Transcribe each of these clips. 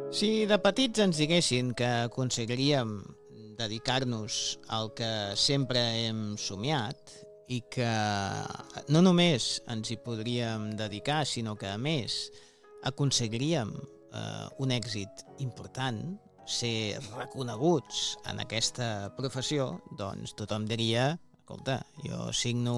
Si de petits ens diguessin que aconseguiríem dedicar-nos al que sempre hem somiat i que no només ens hi podríem dedicar, sinó que a més aconseguiríem un èxit important, ser reconeguts en aquesta professió, doncs tothom diria, escolta, jo signo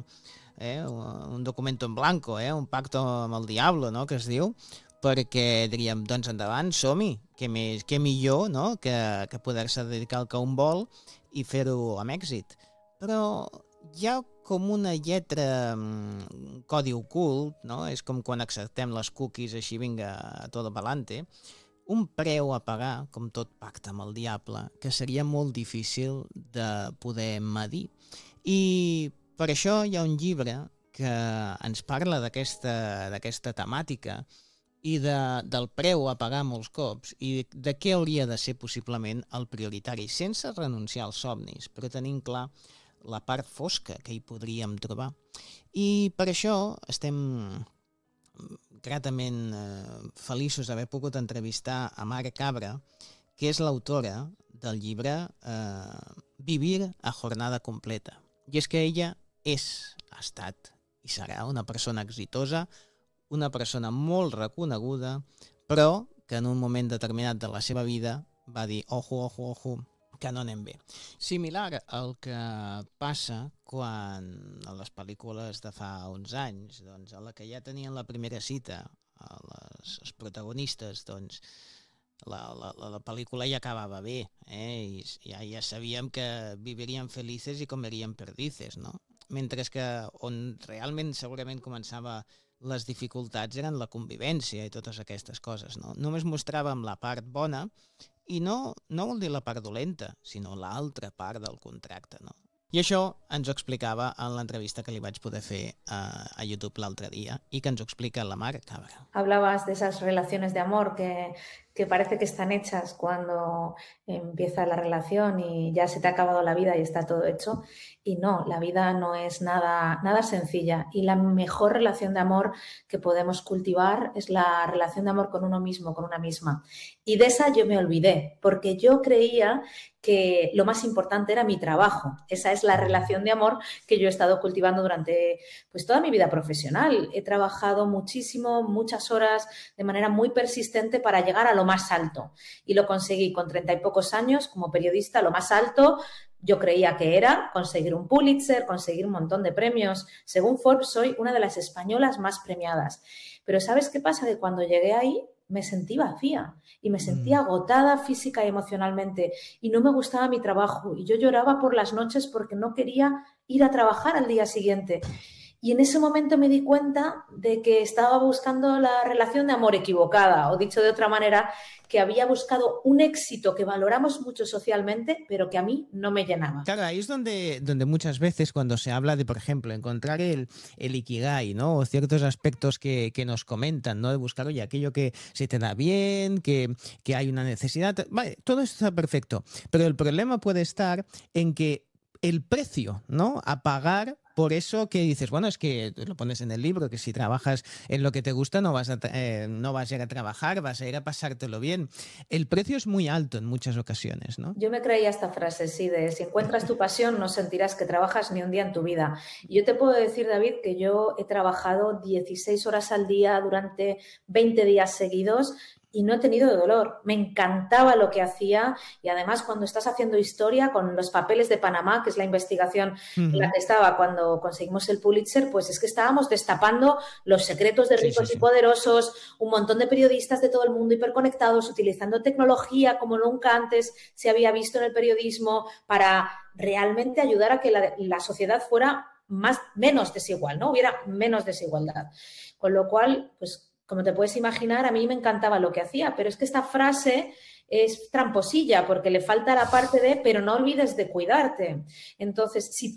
un documento en blanco, un pacto amb el diablo, no?, que es diu, perquè diríem, doncs endavant, som-hi, què millor, no?, que poder-se dedicar al que un vol i fer-ho amb èxit. Però hi ha com una lletra, un codi ocult, no?, és com quan acceptem les cookies així, vinga, todo pa'lante, un preu a pagar, com tot pacte amb el diable, que seria molt difícil de poder medir. I per això hi ha un llibre que ens parla d'aquesta temàtica i del preu a pagar molts cops i de què hauria de ser possiblement el prioritari, sense renunciar als somnis, però tenint clar la part fosca que hi podríem trobar. I per això estem gratament feliços d'haver pogut entrevistar a Mar Cabra, que és l'autora del llibre Vivir a jornada completa. I és que ella ha estat i serà una persona exitosa, una persona molt reconeguda, però que en un moment determinat de la seva vida va dir ojo, ojo, ojo, que no anem bé. Similar al que passa quan a les pel·lícules de fa uns anys, doncs, a la que ja tenien la primera cita, els protagonistes, doncs, la pel·lícula ja acabava bé, i ja sabíem que vivirien felices i comerien perdices, no? Mentre que on realment segurament començava les dificultats eren la convivència i totes aquestes coses, no? Només mostràvem la part bona i no vol dir la part dolenta, sinó l'altra part del contracte, no? I això ens ho explicava en l'entrevista que li vaig poder fer a YouTube l'altre dia i que ens ho explica la Mar Cabra. Hablabas de esas relaciones de amor que parece que están hechas cuando empieza la relación y ya se te ha acabado la vida y está todo hecho. Y no, la vida no es nada sencilla. Y la mejor relación de amor que podemos cultivar es la relación de amor con uno mismo, con una misma. Y de esa yo me olvidé, porque yo creía que lo más importante era mi trabajo. Esa es la relación de amor que yo he estado cultivando durante pues toda mi vida profesional. He trabajado muchísimo, muchas horas, de manera muy persistente para llegar a lo más alto. Y lo conseguí con 30 y pocos años como periodista, lo más alto. Yo creía que era conseguir un Pulitzer, conseguir un montón de premios. Según Forbes, soy una de las españolas más premiadas. Pero ¿sabes qué pasa? Que cuando llegué ahí me sentí vacía y me sentí agotada física y emocionalmente y no me gustaba mi trabajo y yo lloraba por las noches porque no quería ir a trabajar al día siguiente. Y en ese momento me di cuenta de que estaba buscando la relación de amor equivocada, o dicho de otra manera, que había buscado un éxito que valoramos mucho socialmente, pero que a mí no me llenaba. Claro, ahí es donde muchas veces cuando se habla de, por ejemplo, encontrar el ikigai, ¿no? O ciertos aspectos que nos comentan, ¿no? De buscar, oye, aquello que se te da bien, que hay una necesidad. Vale, todo esto está perfecto, pero el problema puede estar en que el precio, ¿no?, a pagar por eso que dices, bueno, es que lo pones en el libro, que si trabajas en lo que te gusta no vas a ir a trabajar, vas a ir a pasártelo bien. El precio es muy alto en muchas ocasiones, ¿no? Yo me creía esta frase, sí, de si encuentras tu pasión no sentirás que trabajas ni un día en tu vida. Y yo te puedo decir, David, que yo he trabajado 16 horas al día durante 20 días seguidos y no he tenido dolor. Me encantaba lo que hacía y además cuando estás haciendo historia con los papeles de Panamá, que es la investigación en la que estaba cuando conseguimos el Pulitzer, pues es que estábamos destapando los secretos de ricos y poderosos, un montón de periodistas de todo el mundo hiperconectados, utilizando tecnología como nunca antes se había visto en el periodismo para realmente ayudar a que la sociedad fuera menos desigual, ¿no? Hubiera menos desigualdad. Con lo cual, pues como te puedes imaginar, a mí me encantaba lo que hacía, pero es que esta frase es tramposilla porque le falta la parte de pero no olvides de cuidarte. Entonces, si